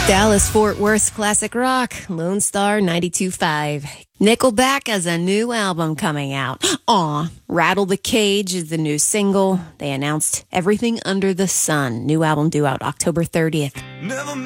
Dallas Fort Worth's classic rock, Lone Star 92.5. Nickelback has a new album coming out. Rattle the Cage is the new single. They announced Everything Under the Sun. New album due out October 30th.